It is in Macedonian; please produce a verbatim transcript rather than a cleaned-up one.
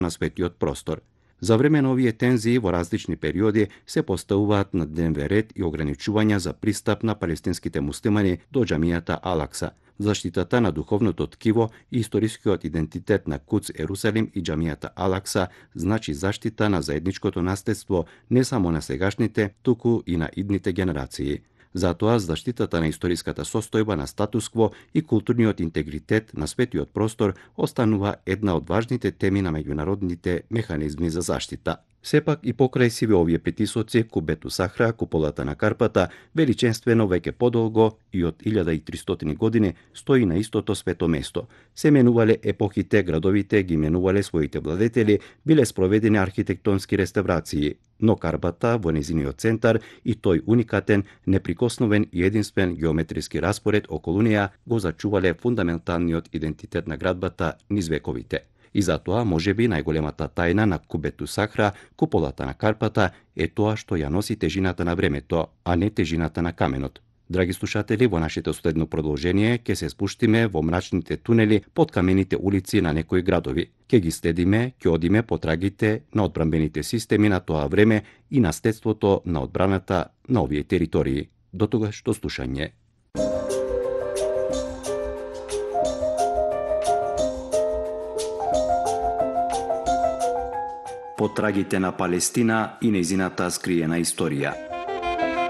на светиот простор. За време на овие тензии во различни периоди се поставуваат на дневен ред и ограничувања за пристап на палестинските муслимани до џамијата Алакса. Заштитата на духовното ткиво и историскиот идентитет на Куц Ерусалим и џамијата Алакса значи заштита на заедничкото наследство не само на сегашните, туку и на идните генерации. Затоа заштитата на историската состојба на статус-кво и културниот интегритет на светиот простор останува една од важните теми на меѓународните механизми за заштита. Сепак и покрај сиве овие петисоци, Кубету Сахра, куполата на Карпата, величенствено веќе подолго и од илјада и тристотини години стои на истото свето место. Се менувале епохите, градовите ги менувале своите владетели, биле спроведени архитектонски реставрации, но Карпата во незиниот центар и тој уникатен, неприкосновен и единствен геометриски распоред околу неа го зачувале фундаменталниот идентитет на градбата низ вековите. И затоа, можеби, најголемата тајна на Кубету Сахра, куполата на Карпата, е тоа што ја носи тежината на времето, а не тежината на каменот. Драги слушатели, во нашето следно продолжение ќе се спуштиме во мрачните тунели под камените улици на некои градови. Ќе ги следиме, ќе одиме по трагите на одбранбените системи на тоа време и наследството на одбраната на овие територии. До тогаш, до слушање. По трагите на Палестина и нејзината скриена историја.